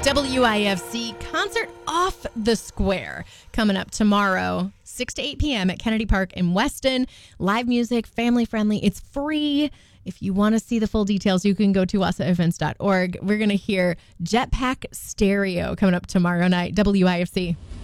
WIFC Concert Off the Square coming up tomorrow, 6 to 8 p.m. at Kennedy Park in Weston. Live music, family friendly. It's free. If you want to see the full details, you can go to wasaevents.org. We're going to hear Jetpack Stereo coming up tomorrow night. WIFC.